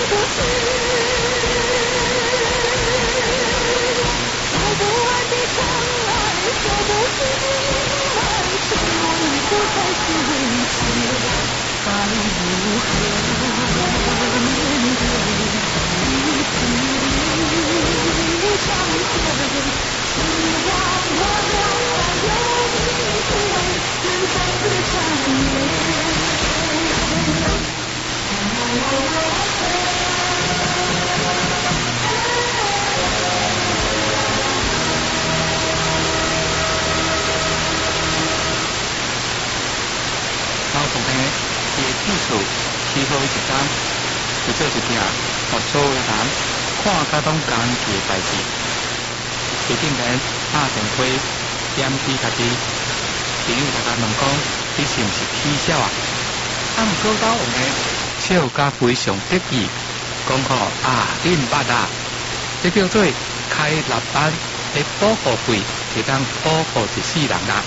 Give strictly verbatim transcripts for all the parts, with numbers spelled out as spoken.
起好一单，就做一件，互所有人看甲拢艰巨的代志。最近人拍电话检视家己，朋友大家问讲，你是毋是起痟啊？啊，毋过到有呢，笑甲非常得意，讲吼啊，恁捌啊，这叫做开立班的保护费，会当保护一世人啊。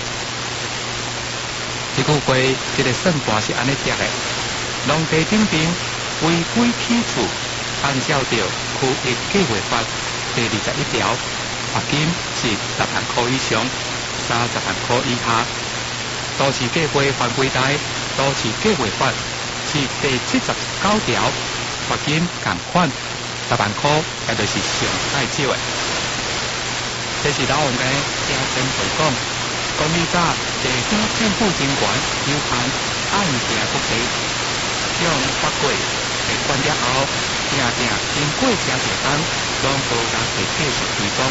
这句话，这个算盘是安尼定的。农地顶边违规起厝，按照着区域计划法第二十一条，罚金是十万块以上，三十万块以下。都市计划范围内，都市计划法是第七十九条，罚金共款十万块，也就是上太少的。这是老王的听前辈讲，讲以早地方政府机关有限案件国地。将法规会关了后，定定经过真侪工，拢无人会继续追踪。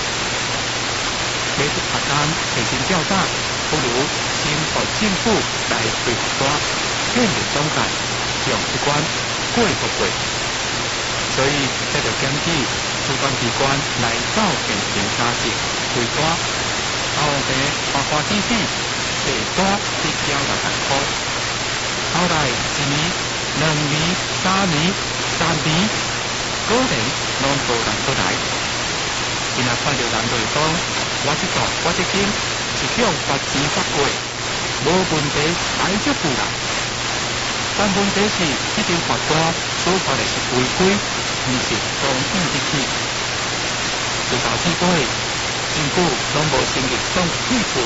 要学工提升较早，不如先互政府来规划单，建立总监将一关过复过。所以，这就检举主管机关来到现场查实规单，后边花花指示，地单只交六万块。后来一年、两年、三年、三年，果然拢无人过来。今仔看到人就讲，我这个我这间是向法治法规，无问题，来足久啦。但问题是，这条法单所发的是违规，毋是公义的去。自到至尾，政府拢无成立总批处。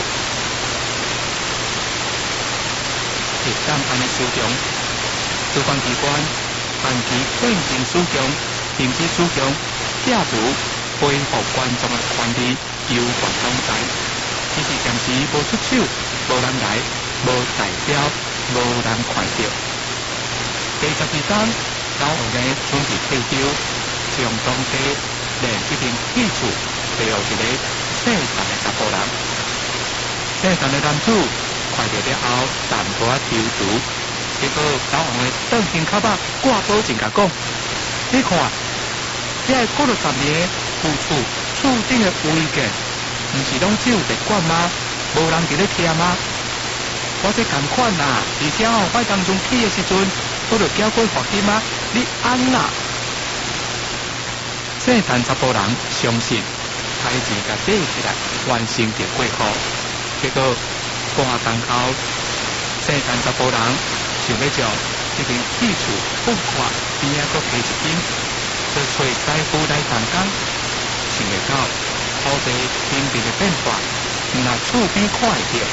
会当安尼使用，主管机关限期变更使用，停止使用，假如恢复观众的权利，由观众在，只是暂时无出手，无人来，无代表，无人看到。第十二单，老王的准备退休，将当地连一名起厝，配有一个细汉的查甫人，细汉的男子。看到了后，淡薄仔抽搐，结果老王的转身脚仔挂保证甲讲：你看，这过了十年，付出厝顶的违建，毋是拢只有地管吗？无人伫咧听吗？我这同款啦，而且哦，我当初起的时阵，我就缴过罚金啊，你安啦？细汉查甫人相信，开钱甲缀起来，完成着过户，结果。半工后，细汉查甫人想要将这间起厝放看边仔搁赔一间，就找大夫来动工，想袂到土地天地的变化，若厝边看会到。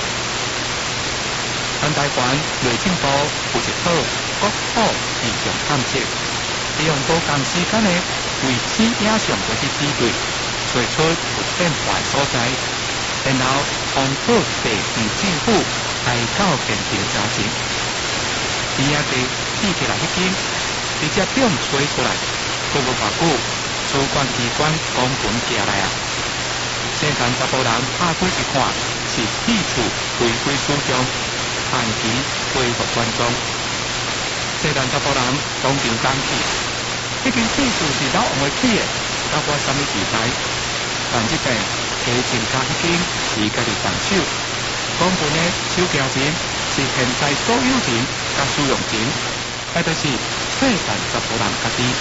咱台湾内政部有一套国土异常探测，利用多工时间的卫星影像来去比对，找出有变化的所在。然后通过地方政府来到现场查证，边仔地记起来迄间，直接点吹出来，过无偌久，主管机关公文寄来啊。细汉查甫人拍开一看，是起厝违规使用，限期恢复原状。细汉查甫人当场讲起，迄间起厝是老王的起的，甲我啥物奇才，但这边。提前加迄间是家己动手，公分的手条钱是现在所有钱甲使用钱，那就是细汉查甫人家己。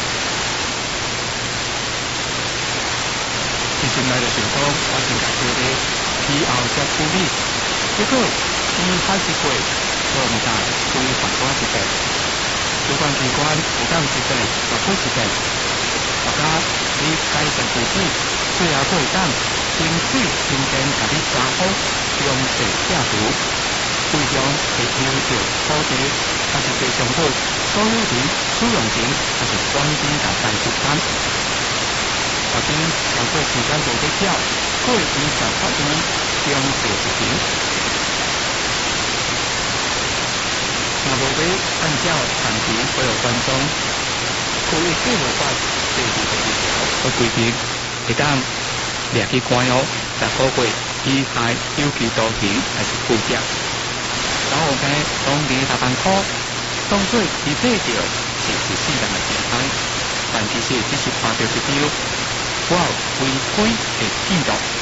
其实来就想讲，我先家做咧，以后再处理，结果伊还是过，做唔大，规划我一遍。 主管机关有当一个，或开一个，大家你该实地址，最后会当争取新店甲你查好详细价图，非常会优质土地，还是地上好，所有人使用前还是关键甲办出摊。后边超过时间做比较，过二十八年详细执行。若无要按照长期所有观众，区域计划法第二十二条的规定，会当掠去关哦，十个月以下有期徒刑还是处罚。然后呢，当年六万块，当做伊买着是十四人的钱财，但其实只是拍着一张我违规的记录。